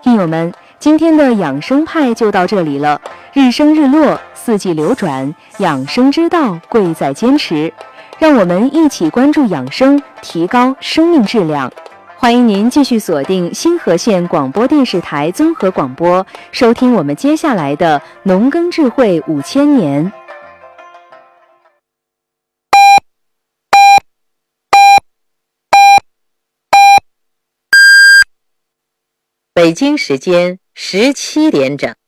听友们，今天的养生派就到这里了。日升日落，四季流转，养生之道贵在坚持。让我们一起关注养生，提高生命质量。欢迎您继续锁定新河县广播电视台综合广播，收听我们接下来的农耕智慧5000年。 北京时间17点整。